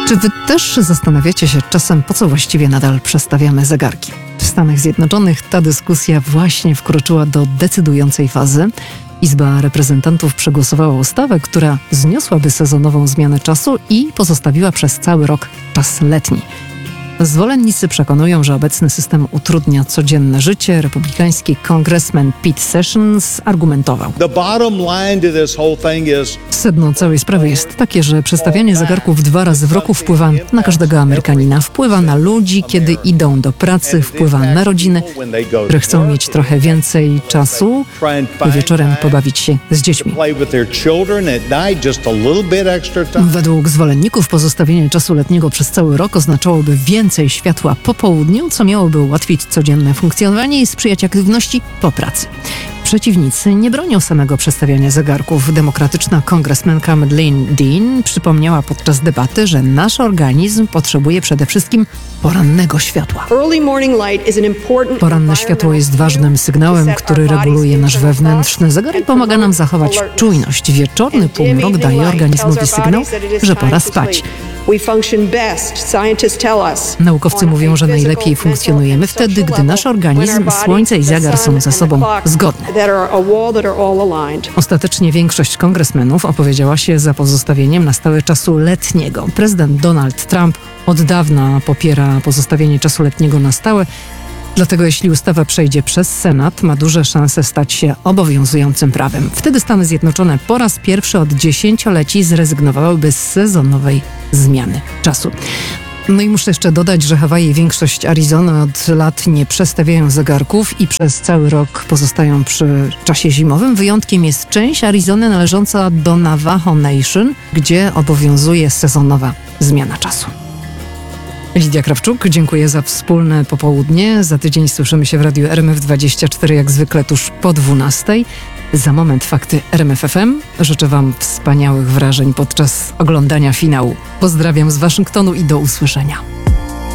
Czy wy też zastanawiacie się czasem, po co właściwie nadal przestawiamy zegarki? W Stanach Zjednoczonych ta dyskusja właśnie wkroczyła do decydującej fazy. Izba Reprezentantów przegłosowała ustawę, która zniosłaby sezonową zmianę czasu i pozostawiła przez cały rok czas letni. Zwolennicy przekonują, że obecny system utrudnia codzienne życie. Republikański kongresmen Pete Sessions argumentował. Sedno całej sprawy jest takie, że przestawianie zegarków 2 razy w roku wpływa na każdego Amerykanina. Wpływa na ludzi, kiedy idą do pracy, wpływa na rodziny, które chcą mieć trochę więcej czasu, by wieczorem pobawić się z dziećmi. Według zwolenników pozostawienie czasu letniego przez cały rok oznaczałoby więcej światła po południu, co miałoby ułatwić codzienne funkcjonowanie i sprzyjać aktywności po pracy. Przeciwnicy nie bronią samego przestawiania zegarków. Demokratyczna kongresmenka Madeleine Dean przypomniała podczas debaty, że nasz organizm potrzebuje przede wszystkim porannego światła. Poranne światło jest ważnym sygnałem, który reguluje nasz wewnętrzny zegar i pomaga nam zachować czujność. Wieczorny półmrok daje organizmowi sygnał, że pora spać. Naukowcy mówią, że najlepiej funkcjonujemy wtedy, gdy nasz organizm, słońce i zegar są ze sobą zgodne. Ostatecznie większość kongresmenów opowiedziała się za pozostawieniem na stałe czasu letniego. Prezydent Donald Trump od dawna popiera pozostawienie czasu letniego na stałe. Dlatego jeśli ustawa przejdzie przez Senat, ma duże szanse stać się obowiązującym prawem. Wtedy Stany Zjednoczone po raz pierwszy od dziesięcioleci zrezygnowałyby z sezonowej zmiany czasu. No i muszę jeszcze dodać, że Hawaje i większość Arizony od lat nie przestawiają zegarków i przez cały rok pozostają przy czasie zimowym. Wyjątkiem jest część Arizony należąca do Navajo Nation, gdzie obowiązuje sezonowa zmiana czasu. Lidia Krawczuk, dziękuję za wspólne popołudnie. Za tydzień słyszymy się w Radiu RMF24 jak zwykle tuż po 12:00. Za moment fakty RMF FM. Życzę Wam wspaniałych wrażeń podczas oglądania finału. Pozdrawiam z Waszyngtonu i do usłyszenia.